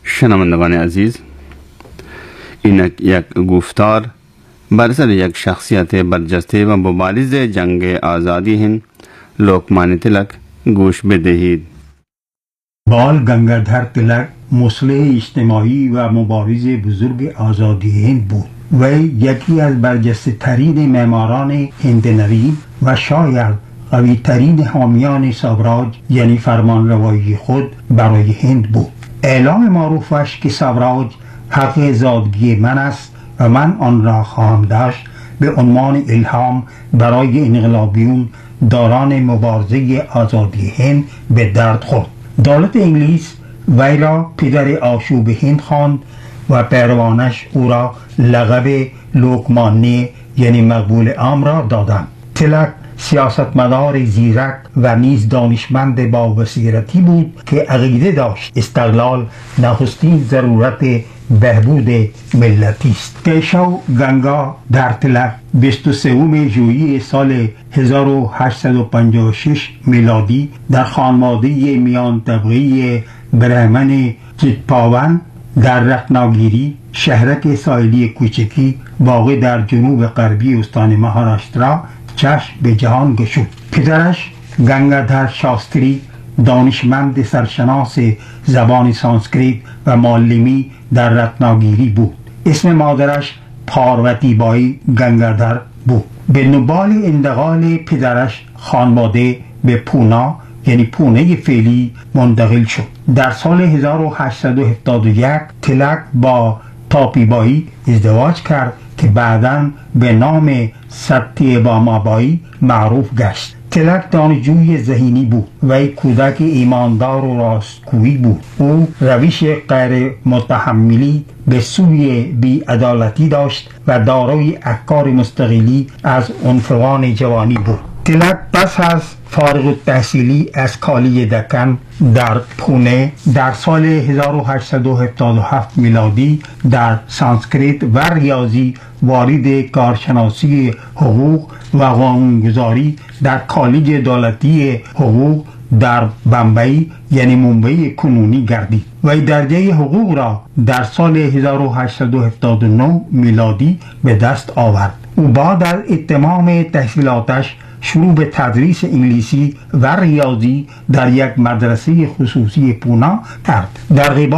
شنوندگان عزیز، این یک گفتار بر سر یک شخصیت برجسته و مبارز جنگ آزادی هند لوکمانیا تلک گوش بدهید. بال گنگادر تلک مصلح اجتماعی و مبارز بزرگ آزادی هند بود. وی یکی از برجسته ترین معماران هند نوین و شاید قوی ترین حامیان سوراج یعنی فرمانروایی خود برای هند بود. اعلام معروفش که سوراج حق زادگی من است و من آن را خواهم داشت به عنوان الهام برای انقلابیون دوران مبارزه آزادی هند به درد خورد. دولت انگلیس وی را پدر آشوب هند خواند و پیروانش او را لقب لوکمانیا یعنی مقبول عام را دادند. تلک سیاستمدار زیرک و نیز دانشمند با بصیرتی بود که عقیده داشت استقلال نخستین ضرورت بهبود ملتی است. کیشو گنگادر تلک 23 ژوئیه سال 1856 میلادی در خانواده میان طبقه برهمن چیتپاون در رتناگیری شهرک ساحلی کوچکی واقع در جنوب غربی استان مهاراشترا چشم به جهان گشود. پدرش گنگادر شاستری دانشمند سرشناس زبان سانسکریت و معلمی در رتناگیری بود. اسم مادرش پارواتی بای گنگادر بود. به دنبال انتقال پدرش خانواده به پونا یعنی پونه فعلی منتقل شد. در سال 1871 تلک با تاپیبایی ازدواج کرد که بعداً به نام ستیبامابایی معروف گشت. تلک دانشجوی ذهینی بود و کودک ایماندار و راستگویی بود. او روش غیر متحملی به سوی بی‌عدالتی داشت و دارای افکار مستقلی از عنفوان جوانی بود. تلک پس از فارغ التحصیلی از کالج دکن در پونه در سال 1877 میلادی در سانسکریت و ریاضی وارد کارشناسی حقوق و قانونگذاری در کالج دولتی حقوق در بمبئی یعنی ممبئی کنونی گردید و درجه حقوق را در سال 1879 میلادی به دست آورد. او بعد از اتمام تحصیلاتش شروع به تدریس انگلیسی و ریاضی در یک مدرسه خصوصی پونا کرد. در